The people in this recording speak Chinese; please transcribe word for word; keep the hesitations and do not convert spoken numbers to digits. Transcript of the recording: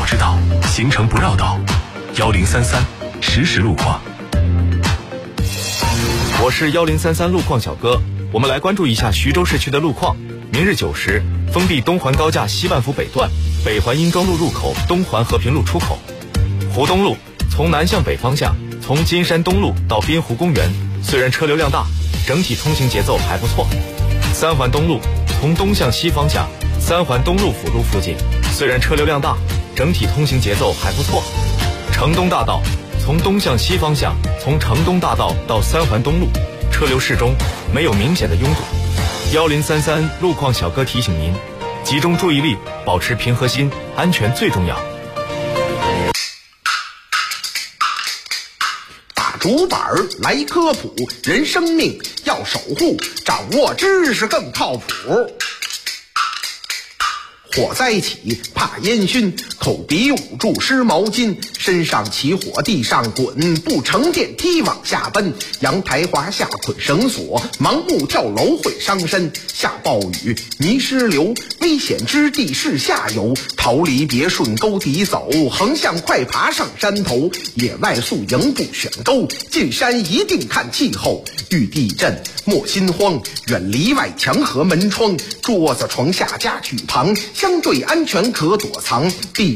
早知道，行程不绕道。幺零三三实时路况。 我是幺零三三路况小哥，我们来关注一下徐州市区的路况。明日九时，封闭东环高架西万福北段、北环殷庄路入口、东环和平路出口。湖东路从南向北方向，从金山东路到滨湖公园，虽然车流量大，整体通行节奏还不错。三环东路从东向西方向，三环东路辅路附近，虽然车流量大，整体通行节奏还不错。城东大道从东向西方向，从城东大道到三环东路，车流适中，没有明显的拥堵。幺零三三路况小哥提醒您，集中注意力，保持平和心，安全最重要。 打竹板来科普，人生命要守护，掌握知识更靠谱。火灾起怕烟熏，口鼻捂住湿毛巾，身上起火地上滚，不乘电梯往下奔，阳台滑下捆绳索，盲目跳楼会伤身。下暴雨泥石流，危险之地是下游，逃离别顺沟底走，横向快爬上山头。野外宿营不选沟，进山一定看气候。遇地震莫心慌，远离外墙和门窗，桌子床下家具旁，相对安全可躲藏。地